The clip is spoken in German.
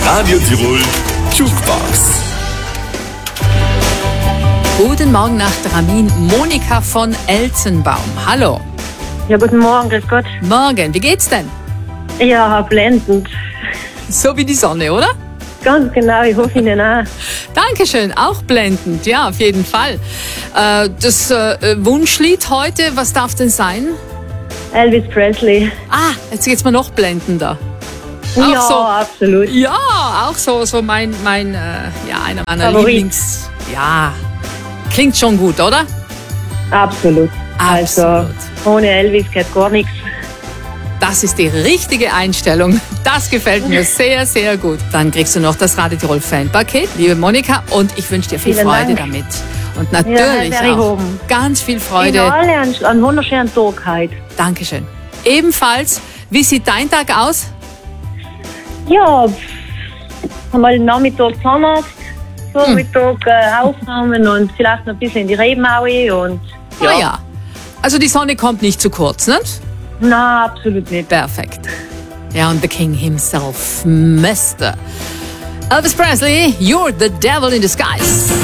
Radio Tirol Jukebox. Guten Morgen nach Dramin, Monika von Elzenbaum. Hallo. Ja, guten Morgen, grüß Gott. Morgen, wie geht's denn? Ja, blendend. So wie die Sonne, oder? Ganz genau, ich hoffe Ihnen auch. Dankeschön, auch blendend, ja, auf jeden Fall. Das Wunschlied heute, was darf denn sein? Elvis Presley. Ah, jetzt geht's mir noch blendender. Ja, so. absolut. Ja, auch so einer meiner Favorit. Lieblings... Ja, klingt schon gut, oder? Absolut. Also, Absolut. ohne Elvis geht gar nichts. Das ist die richtige Einstellung. Das gefällt mir sehr, sehr gut. Dann kriegst du noch das Radio Tirol Fanpaket, liebe Monika, und ich wünsche dir viel Vielen Freude Dank. damit. Und natürlich Ja, auch oben. ganz viel Ihnen Freude. alle einen wunderschönen Tag heute. Dankeschön. Ebenfalls, wie sieht dein Tag aus? Ja, einmal Nachmittag Zahnarzt, Vormittag aufräumen und vielleicht noch ein bisschen in die Rebenmaue und Ah ja. Also die Sonne kommt nicht zu kurz, ne? Nein, absolut nicht. Perfekt. Ja, und the King himself, Mr. Elvis Presley, you're the devil in disguise.